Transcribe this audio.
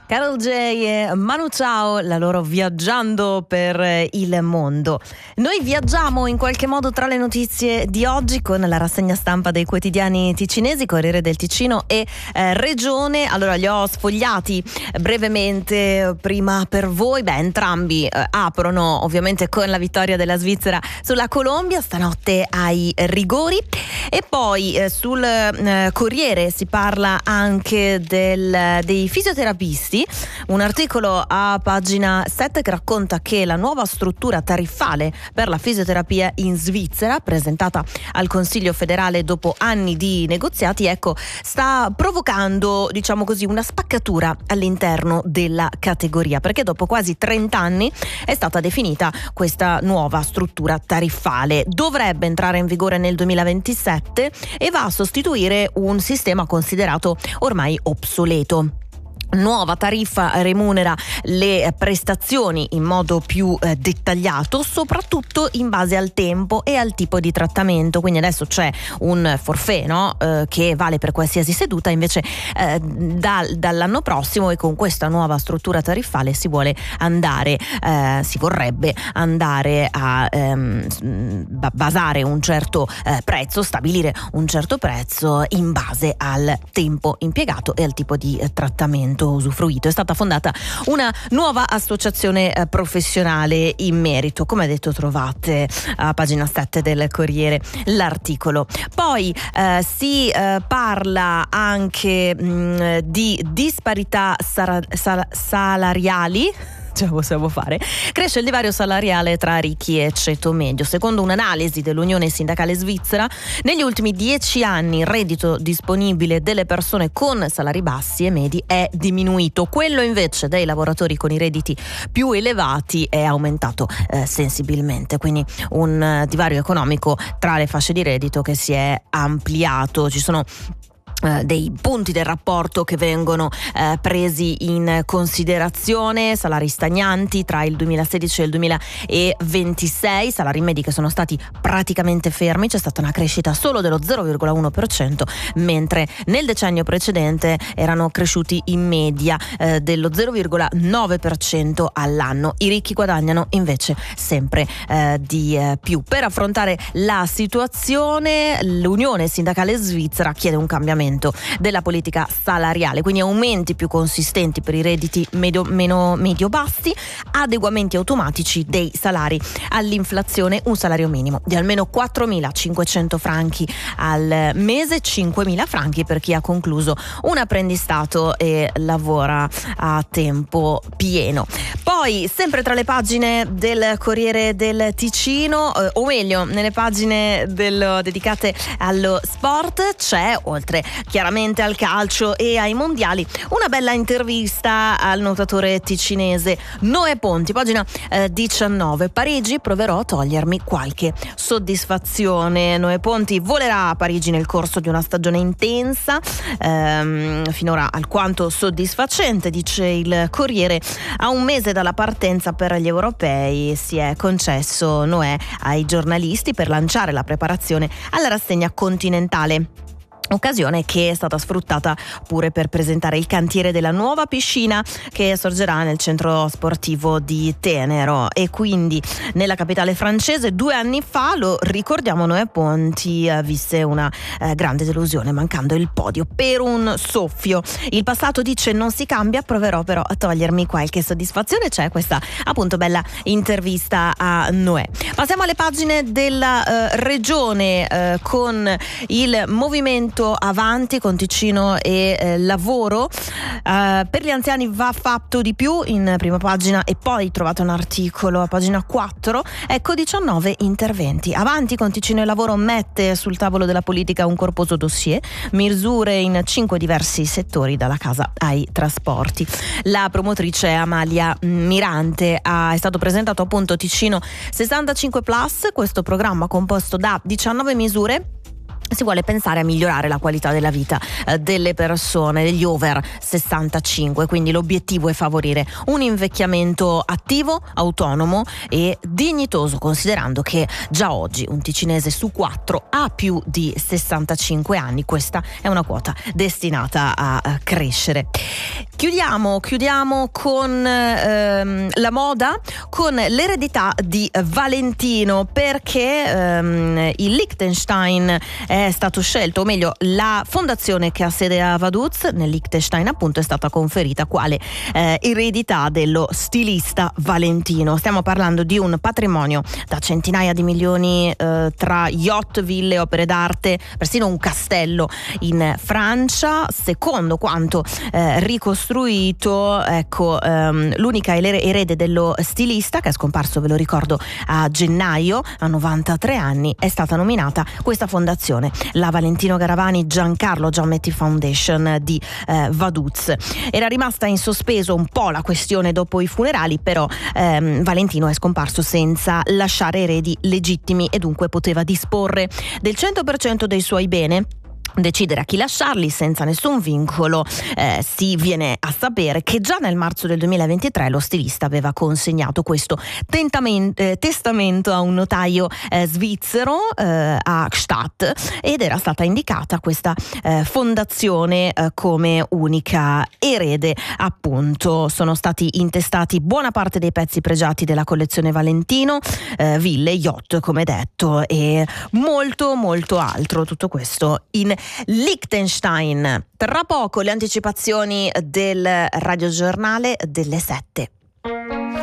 Karol J e Manu Chao, la loro Viaggiando per il mondo. Noi viaggiamo in qualche modo tra le notizie di oggi con la rassegna stampa dei quotidiani ticinesi, Corriere del Ticino e Regione. Allora li ho sfogliati brevemente prima per voi. Entrambi aprono ovviamente con la vittoria della Svizzera sulla Colombia, stanotte ai rigori. E poi sul Corriere si parla anche dei fisioterapisti. Un articolo a pagina 7 che racconta che la nuova struttura tariffale per la fisioterapia in Svizzera, presentata al Consiglio federale dopo anni di negoziati, sta provocando, diciamo così, una spaccatura all'interno della categoria, perché dopo quasi 30 anni è stata definita questa nuova struttura tariffale. Dovrebbe entrare in vigore nel 2027 e va a sostituire un sistema considerato ormai obsoleto. Nuova tariffa remunera le prestazioni in modo più dettagliato, soprattutto in base al tempo e al tipo di trattamento. Quindi adesso c'è un forfait, che vale per qualsiasi seduta, invece dall'anno prossimo e con questa nuova struttura tariffale si vorrebbe andare a basare un certo prezzo, stabilire un certo prezzo in base al tempo impiegato e al tipo di trattamento usufruito. È stata fondata una nuova associazione professionale in merito. Come detto, trovate a pagina 7 del Corriere l'articolo. Poi si parla anche di disparità salariali. Ce la possiamo fare. Cresce il divario salariale tra ricchi e ceto medio. Secondo un'analisi dell'Unione Sindacale Svizzera, negli ultimi 10 anni il reddito disponibile delle persone con salari bassi e medi è diminuito. Quello invece dei lavoratori con i redditi più elevati è aumentato sensibilmente. Quindi un divario economico tra le fasce di reddito che si è ampliato. Ci sono dei punti del rapporto che vengono presi in considerazione: salari stagnanti tra il 2016 e il 2026, salari medi che sono stati praticamente fermi, c'è stata una crescita solo dello 0,1%, mentre nel decennio precedente erano cresciuti in media dello 0,9% all'anno. I ricchi guadagnano invece sempre di più. Per affrontare la situazione, l'Unione Sindacale Svizzera chiede un cambiamento della politica salariale, quindi aumenti più consistenti per i redditi medio-bassi, adeguamenti automatici dei salari all'inflazione, un salario minimo di almeno 4.500 franchi al mese, 5.000 franchi per chi ha concluso un apprendistato e lavora a tempo pieno. Poi, sempre tra le pagine del Corriere del Ticino, o meglio nelle pagine dedicate allo sport, c'è, oltre chiaramente al calcio e ai mondiali, una bella intervista al nuotatore ticinese Noè Ponti, pagina 19. Parigi, proverò a togliermi qualche soddisfazione. Noè Ponti volerà a Parigi nel corso di una stagione intensa, finora alquanto soddisfacente, dice il Corriere. A un mese dalla partenza per gli europei si è concesso Noè ai giornalisti per lanciare la preparazione alla rassegna continentale. Occasione che è stata sfruttata pure per presentare il cantiere della nuova piscina che sorgerà nel centro sportivo di Tenero. E quindi nella capitale francese 2 anni fa, lo ricordiamo, Noè Ponti visse una grande delusione, mancando il podio per un soffio. Il passato, dice, non si cambia, proverò però a togliermi qualche soddisfazione. C'è questa appunto bella intervista a Noè. Passiamo alle pagine della Regione con il movimento Avanti con Ticino e lavoro. Per gli anziani va fatto di più, in prima pagina, e poi trovate un articolo a pagina 4. 19 interventi. Avanti con Ticino e lavoro mette sul tavolo della politica un corposo dossier, misure in 5 diversi settori, dalla casa ai trasporti. La promotrice Amalia Mirante è stato presentato appunto Ticino 65 Plus, questo programma composto da 19 misure. Si vuole pensare a migliorare la qualità della vita delle persone, degli over 65, quindi l'obiettivo è favorire un invecchiamento attivo, autonomo e dignitoso, considerando che già oggi un ticinese su 4 ha più di 65 anni. Questa è una quota destinata a crescere. Chiudiamo con la moda, con l'eredità di Valentino, perché il Liechtenstein è stato scelto, o meglio la fondazione che ha sede a Vaduz nel Liechtenstein appunto è stata conferita quale eredità dello stilista Valentino. Stiamo parlando di un patrimonio da centinaia di milioni, tra yacht, ville, opere d'arte, persino un castello in Francia. Secondo quanto ricostruito, ecco, l'unica erede dello stilista, che è scomparso, ve lo ricordo, a gennaio, a 93 anni, è stata nominata questa fondazione, la Valentino Garavani Giancarlo Giammetti Foundation di Vaduz. Era rimasta in sospeso un po' la questione dopo i funerali, però Valentino è scomparso senza lasciare eredi legittimi e dunque poteva disporre del 100% dei suoi beni, decidere a chi lasciarli senza nessun vincolo. Si viene a sapere che già nel marzo del 2023 lo stilista aveva consegnato questo testamento a un notaio svizzero a Gstaad, ed era stata indicata questa fondazione come unica erede. Appunto sono stati intestati buona parte dei pezzi pregiati della collezione Valentino, ville, yacht come detto, e molto molto altro, tutto questo in Liechtenstein. Tra poco le anticipazioni del radiogiornale delle 7.